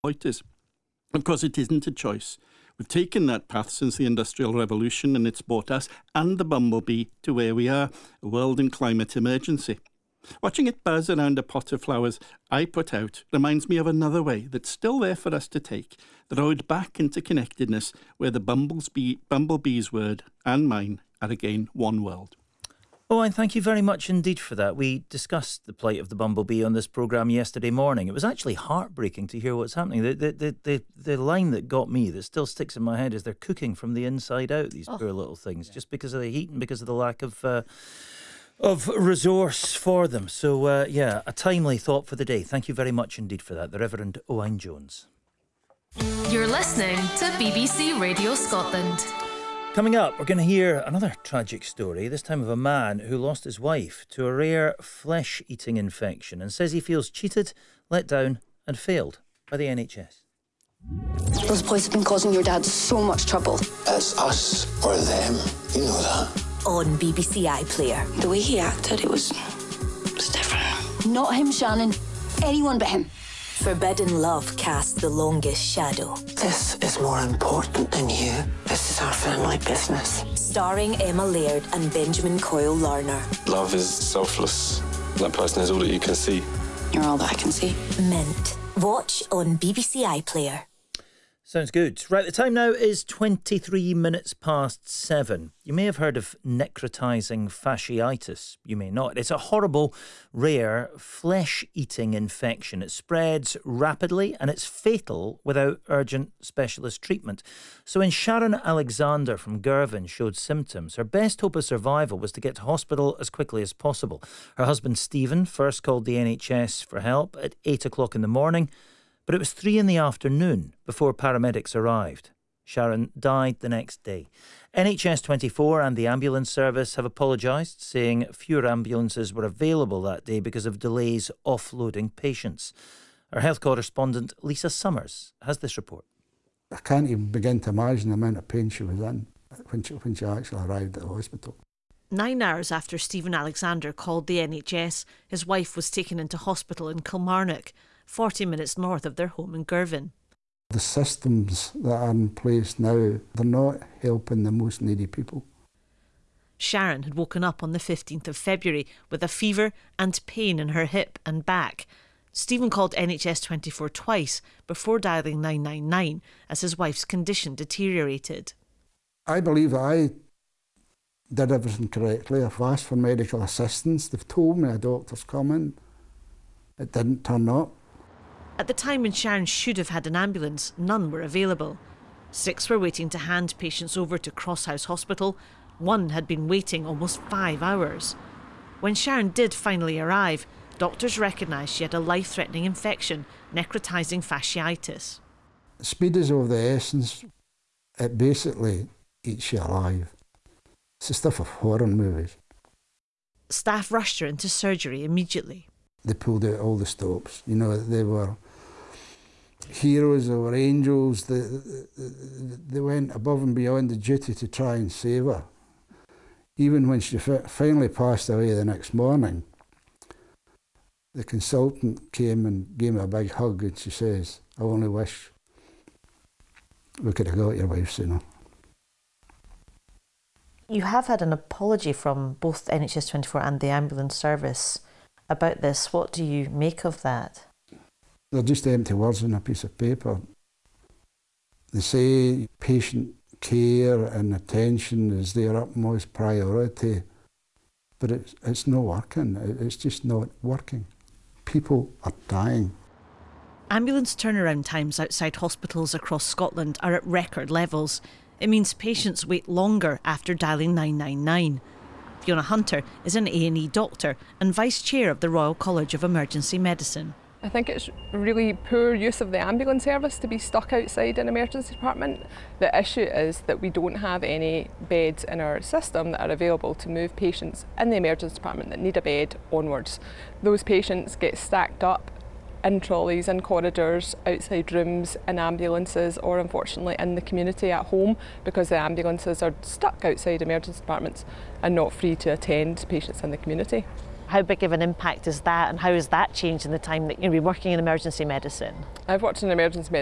exploiters. Of course, it isn't a choice. We've taken that path since the Industrial Revolution, and it's brought us and the bumblebee to where we are, a world in climate emergency. Watching it buzz around a pot of flowers I put out reminds me of another way that's still there for us to take, the road back into connectedness where the bumblebee's word and mine are again one world. Oh, and thank you very much indeed for that. We discussed the plight of the bumblebee on this programme yesterday morning. It was actually heartbreaking to hear what's happening. The line that got me, that still sticks in my head, is they're cooking from the inside out, these poor little things, just because of the heat and because of the lack of resource for them. So, a timely thought for the day. Thank you very much indeed for that. The Reverend Owain Jones. You're listening to BBC Radio Scotland. Coming up, we're going to hear another tragic story, this time of a man who lost his wife to a rare flesh-eating infection and says he feels cheated, let down and failed by the NHS. Those boys have been causing your dad so much trouble. It's us or them, you know that. On BBC iPlayer. The way he acted, it was different. Not him, Shannon. Anyone but him. Forbidden Love casts the longest shadow. This is more important than you. This is our family business. Starring Emma Laird and Benjamin Coyle Larner. Love is selfless. That person is all that you can see. You're all that I can see. Mint. Watch on BBC iPlayer. Sounds good. Right, the time now is 23 minutes past 7. You may have heard of necrotising fasciitis. You may not. It's a horrible, rare, flesh-eating infection. It spreads rapidly and it's fatal without urgent specialist treatment. So when Sharon Alexander from Girvan showed symptoms, her best hope of survival was to get to hospital as quickly as possible. Her husband Stephen first called the NHS for help at 8 o'clock in the morning, but it was 3 in the afternoon before paramedics arrived. Sharon died the next day. NHS 24 and the ambulance service have apologised, saying fewer ambulances were available that day because of delays offloading patients. Our health correspondent Lisa Summers has this report. I can't even begin to imagine the amount of pain she was in when she actually arrived at the hospital. 9 hours after Stephen Alexander called the NHS, his wife was taken into hospital in Kilmarnock, 40 minutes north of their home in Girvan. The systems that are in place now, they're not helping the most needy people. Sharon had woken up on the 15th of February with a fever and pain in her hip and back. Stephen called NHS 24 twice before dialling 999 as his wife's condition deteriorated. I believe that I did everything correctly. I've asked for medical assistance. They've told me a doctor's coming. It didn't turn up. At the time when Sharon should have had an ambulance, none were available. 6 were waiting to hand patients over to Crosshouse Hospital. 1 had been waiting almost 5 hours. When Sharon did finally arrive, doctors recognised she had a life-threatening infection, necrotising fasciitis. Speed is of the essence. It basically eats you alive. It's the stuff of horror movies. Staff rushed her into surgery immediately. They pulled out all the stops. You know, they were heroes, they were angels. They went above and beyond the duty to try and save her. Even when she finally passed away the next morning, the consultant came and gave me a big hug and she says, "I only wish we could have got your wife sooner." You have had an apology from both NHS 24 and the ambulance service about this. What do you make of that? They're just empty words on a piece of paper. They say patient care and attention is their utmost priority, but it's not working. It's just not working. People are dying. Ambulance turnaround times outside hospitals across Scotland are at record levels. It means patients wait longer after dialing 999. Fiona Hunter is an A&E doctor and Vice Chair of the Royal College of Emergency Medicine. I think it's really poor use of the ambulance service to be stuck outside an emergency department. The issue is that we don't have any beds in our system that are available to move patients in the emergency department that need a bed onwards. Those patients get stacked up in trolleys, in corridors, outside rooms, in ambulances, or unfortunately in the community at home, because the ambulances are stuck outside emergency departments and not free to attend patients in the community. How big of an impact is that, and how has that changed in the time that you've been working in emergency medicine? I've worked in emergency medicine